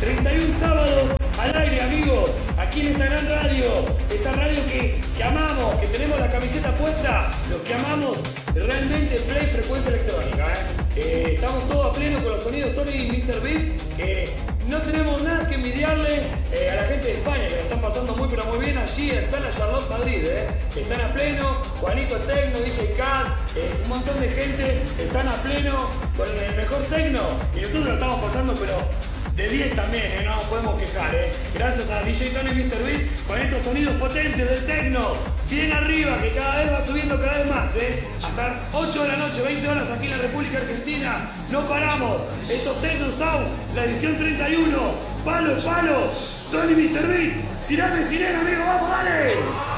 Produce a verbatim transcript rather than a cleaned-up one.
treinta y uno sábados al aire, amigos, aquí en esta gran radio, esta radio que, que amamos, que tenemos la camiseta puesta, los que amamos realmente Play Frecuencia Electrónica. ¿eh? Eh, estamos todos a pleno con los sonidos Tony y míster Beat. Eh, no tenemos nada que envidiarle eh, a la gente de España, que la están pasando muy pero muy bien allí en Sala Charlotte Madrid. ¿eh? Están a pleno, Juanito Tecno, D J Cat, eh, un montón de gente están a pleno con el mejor tecno y nosotros lo estamos pasando pero de diez también, ¿eh? No nos podemos quejar, ¿eh? Gracias a D J Tony y míster Beat con estos sonidos potentes del tecno, bien arriba, que cada vez va subiendo cada vez más, ¿eh? Hasta las ocho de la noche, veinte horas aquí en la República Argentina, no paramos. Estos Tecno Sound, la edición treinta y uno, palo, palo, Tony y míster Beat, tirame sirena, amigo, vamos, dale.